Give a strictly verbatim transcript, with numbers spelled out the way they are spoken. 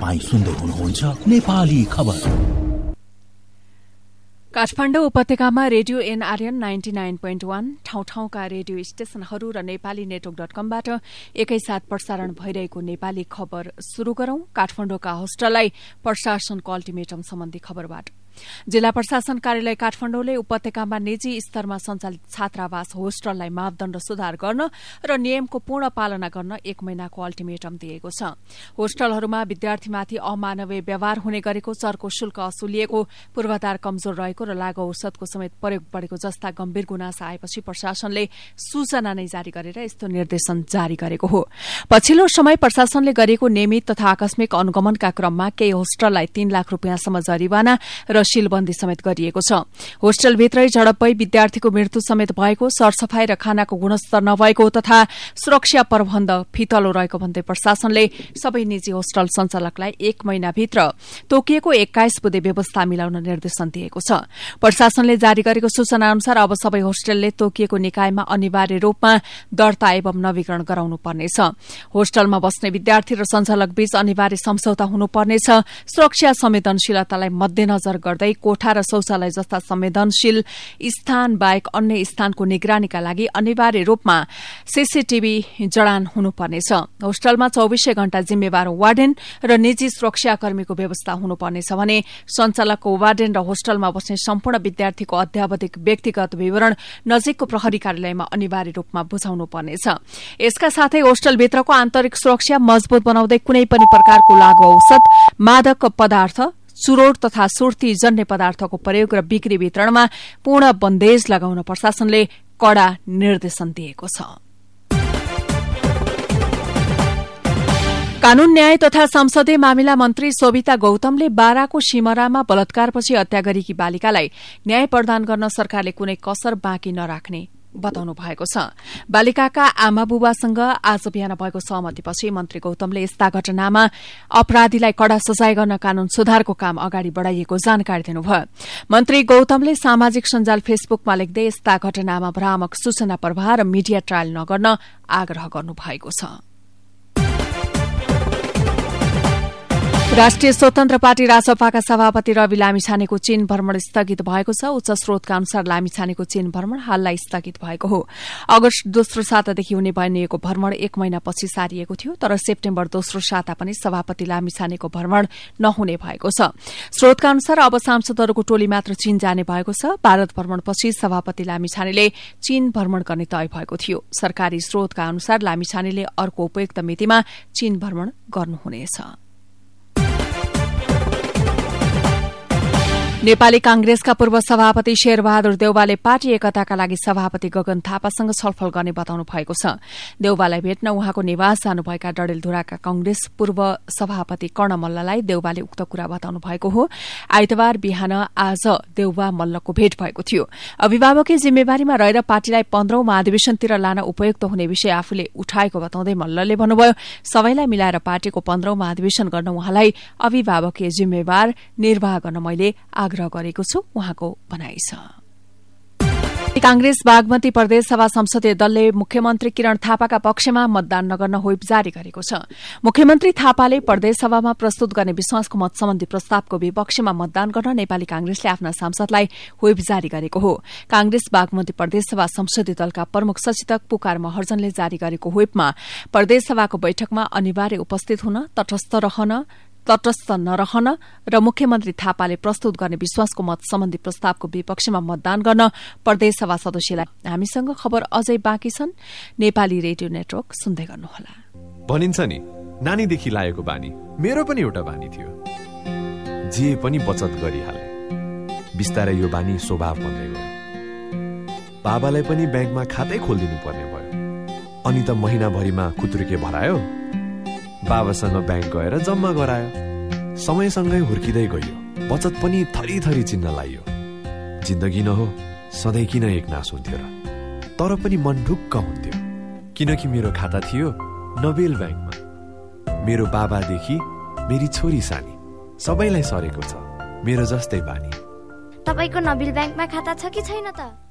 तपाईँ सुन्दै हुनुहुन्छ नेपाली खबर। काठमाडौँ उपत्यकामा radio NRN ninety nine point one ठाउँ ठाउँका रेडियो स्टेशनहरू र नेपाली नेटवर्क डट कमबाट एकैसाथ प्रसारण भइरहेको नेपाली खबर शुरू गरौं। काठमाडौँका होस्टललाई प्रशासनको अल्टिमेटम सम्बन्धी खबरबाट। जिल्ला प्रशासन कार्यालय काठमाडौँले उपत्यकामा निजी स्तरमा सञ्चालित छात्रावास होस्टललाई मापदण्ड सुधार गर्न र नियमको पूर्ण पालना गर्न एक महिनाको अल्टिमेटम दिएको छ। होस्टलहरूमा विद्यार्थीमाथि अमानवीय व्यवहार हुने गरेको, चर्को शुल्क असुलिएको, पूर्वाधार कमजोर रहेको र लागू औषधको समेत प्रयोग बढ़ेको जस्ता गम्भीर गुनासा आएपछि प्रशासनले सूचना नै जारी गरेर यस्तो निर्देशन जारी गरेको हो। पछिल्लो समय प्रशासनले गरेको नियमित तथा आकस्मिक अनुगमनका क्रममा केही होस्टललाई तीन लाख रूपियाँसम्म जरिवाना र सीलबन्दी समेत गरिएको छ। होस्टलभित्रै झडप भई विद्यार्थीको मृत्यु समेत भएको, सरसफाई र खानाको गुणस्तर नभएको तथा सुरक्षा प्रबन्ध फितलो रहेको भन्दै प्रशासनले सबै निजी होस्टल सञ्चालकलाई एक महिनाभित्र तोकिएको एक्काइस बुँदे व्यवस्था मिलाउन निर्देशन दिएको छ। प्रशासनले जारी गरेको सूचना अनुसार अब सबै होस्टलले तोकिएको निकायमा अनिवार्य रूपमा दर्ता एवं नवीकरण गराउनु पर्नेछ। होस्टलमा बस्ने विद्यार्थी र सञ्चालक बीच अनिवार्य सम्झौता हुनुपर्नेछ। सुरक्षा संवेदनशीलतालाई मध्यनजर गर्दै कोठा र शौचालय जस्ता संवेदनशील स्थान बाहेक अन्य स्थानको निगरानीका लागि अनिवार्य रूपमा सीसीटीभी जडान हुनुपर्नेछ। होस्टलमा चौबीसै घण्टा जिम्मेवार वार्डेन र निजी सुरक्षाकर्मीको व्यवस्था हुनुपर्नेछ भने सञ्चालकको वार्डेन र होस्टलमा बस्ने सम्पूर्ण विद्यार्थीको अध्यावधिक व्यक्तिगत विवरण नजिकको प्रहरी कार्यालयमा अनिवार्य रूपमा बुझाउनु पर्नेछ। यसका साथै होस्टलभित्रको आन्तरिक सुरक्षा मजबूत बनाउँदै कुनै पनि प्रकारको लागू औषध, मादक पदार्थ, चुरोट तथा सुर्ती जन्य पदार्थको प्रयोग र बिक्री वितरणमा पूर्ण बन्देज लगाउन प्रशासनले कड़ा निर्देशन दिएको छ। कानून न्याय तथा संसदीय मामिला मन्त्री सोभिता गौतमले बाराको सिमरामा बलात्कारपछि हत्या गरेकी बालिकालाई न्याय प्रदान गर्न सरकारले कुनै कसर बाँकी नराख्ने बताउनु भएको छ। बालिकाका आमा बुबासँग आज बिहान भएको सहमतिपछि मन्त्री गौतमले यस्ता घटनामा अपराधीलाई कड़ा सजाय गर्न कानून सुधारको काम अगाडि बढ़ाइएको जानकारी दिनुभयो। मन्त्री गौतमले सामाजिक सञ्जाल फेसबुकमा लेख्दै यस्ता घटनामा भ्रामक सूचना प्रवाह र मिडिया ट्रायल नगर्न आग्रह गर्नुभएको छ। राष्ट्रिय स्वतन्त्र पार्टी रासपाका सभापति रवि लामिछानेको चीन भ्रमण स्थगित भएको छ। उच्च स्रोतका अनुसार लामिछानेको चीन भ्रमण हाललाई स्थगित भएको हो। अगस्त दोस्रो सातादेखि हुने भनिएको भ्रमण एक महिनापछि सारिएको थियो, तर सेप्टेम्बर दोस्रो साता पनि सभापति लामिछानेको भ्रमण नहुने भएको छ। स्रोतका अनुसार अब सांसदहरूको टोली मात्र चीन जाने भएको छ। भारत भ्रमणपछि सभापति लामिछानेले चीन भ्रमण गर्ने तय भएको थियो। सरकारी स्रोतका अनुसार लामिछानेले अर्को उपयुक्त मितिमा चीन भ्रमण गर्नुहुनेछ। नेपाली कांग्रेसका पूर्व सभापति शेरबहादुर देउवाले पार्टी एकताका लागि सभापति गगन थापासँग छलफल गर्ने बताउनु भएको छ। देउवालाई भेट्न उहाँको निवास जानुभएका डडेलधुराका कांग्रेस पूर्व सभापति कर्ण मल्ललाई देउवाले उक्त कुरा बताउनु भएको हो। आइतबार बिहान आज देउवा मल्लको भेट भएको थियो। अभिभावकीय जिम्मेवारीमा रहेर पार्टीलाई पन्ध्रौं महाधिवेशनतिर लान उपयुक्त हुने विषय आफूले उठाएको बताउँदै मल्लले भन्नुभयो, सबैलाई मिलाएर पार्टीको पन्ध्रौं महाधिवेशन गर्न उहाँलाई अभिभावकीय जिम्मेवार निर्वाह गर्न मैले आग्रह गरेको छु, उहाँको भनाइ छ। कांग्रेस बागमती प्रदेश सभा संसदीय दलले मुख्यमन्त्री किरण थापाका पक्षमा मतदान नगर्न व्हिप जारी गरेको छ। मुख्यमन्त्री थापाले प्रदेश सभामा प्रस्तुत गर्ने विश्वासको मत सम्बन्धी प्रस्तावको विपक्षमा मतदान गर्न नेपाली कांग्रेसले आफ्ना सांसदलाई व्हिप जारी गरेको हो। कांग्रेस बागमती प्रदेश सभा संसदीय दलका प्रमुख सचेतक पुकार महर्जनले जारी गरेको व्हिपमा प्रदेश सभाको बैठकमा अनिवार्य उपस्थित हुन, तटस्थ रहन तटस्थ नरहन र मुख्यमन्त्री थापाले प्रस्तुत गर्ने विश्वासको मत सम्बन्धी प्रस्तावको विपक्षमा मतदान गर्न प्रदेश सभा सदस्यलाई। हामीसँग खबर अझै बाँकी छन्। नेपाली रेडियो नेटवर्क सुन्दै गर्नुहोला। भनिन्छ नि, नानीदेखि लागेको बानी मेरो पनि एउटा बानी थियो, जे पनि बचत गरिहाले। बिस्तारै यो बानी स्वभाव बन्दै गयो। बाबालाई पनि ब्याङ्कमा खातै खोलिदिनु पर्ने भयो। अनि त महिनाभरिमा कुत्रुके भरायो, बाबासँग ब्याङ्क गएर जम्मा गरायो। समयसँगै हुर्किँदै गयो, बचत पनि थरी थरी चिन्न लागियो। जिन्दगी न हो, सधैँ किन एक नास हुन्थ्यो र? तर पनि मन ढुक्क हुन्थ्यो, किनकि मेरो खाता थियो नोबेल ब्याङ्कमा। मेरो बाबादेखि मेरी छोरी सानी सबैलाई सरेको छ मेरो जस्तै बानी। तपाईको नोबेल ब्याङ्कमा खाता छ कि छैन त?